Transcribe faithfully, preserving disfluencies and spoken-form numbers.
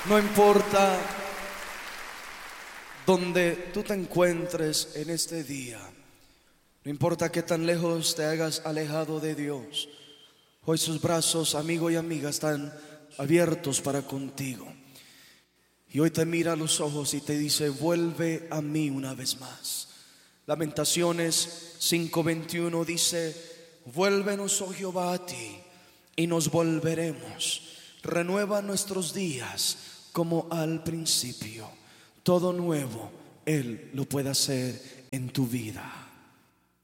No importa donde tú te encuentres en este día, no importa qué tan lejos te hayas alejado de Dios, hoy sus brazos, amigo y amiga, están abiertos para contigo. Y hoy te mira a los ojos y te dice: vuelve a mí una vez más. Lamentaciones cinco veintiuno dice: vuélvenos, oh Jehová, a ti, y nos volveremos. Renueva nuestros días como al principio. Todo nuevo Él lo puede hacer en tu vida.